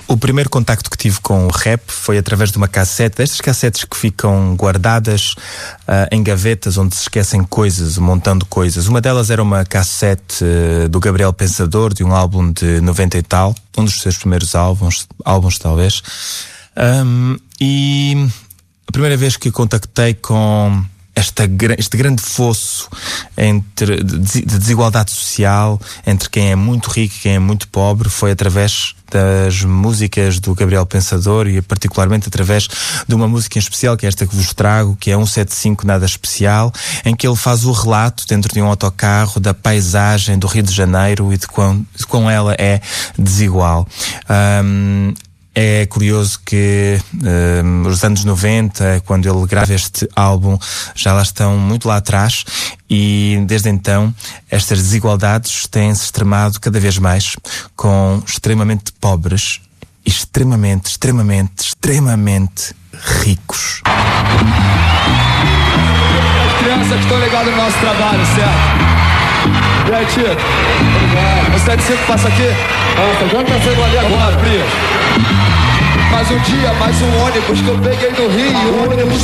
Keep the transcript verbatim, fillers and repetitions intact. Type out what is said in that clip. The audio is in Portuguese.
O primeiro contacto que tive com o rap foi através de uma cassete, destas cassetes que ficam guardadas uh, em gavetas onde se esquecem coisas, montando coisas. Uma delas era uma cassete uh, do Gabriel Pensador, de um álbum de noventa e tal, um dos seus primeiros álbuns, álbuns talvez. Um, e a primeira vez que contactei com esta, este grande fosso entre, de, de desigualdade social entre quem é muito rico e quem é muito pobre foi através das músicas do Gabriel Pensador e particularmente através de uma música em especial, que é esta que vos trago, que é cento e setenta e cinco Nada Especial, em que ele faz o relato dentro de um autocarro da paisagem do Rio de Janeiro e de quão, de quão ela é desigual. Um, É curioso que um, os anos noventa, quando ele grava este álbum, já lá estão muito lá atrás e desde então estas desigualdades têm-se extremado cada vez mais, com extremamente pobres, extremamente, extremamente, extremamente ricos. As crianças que estão ligadas no nosso trabalho, certo? E aí, tio? Obrigado. O sete cinco passa aqui? Passa, agora tá saindo ali agora. Mais um dia, mais um ônibus que eu peguei no Rio. O ônibus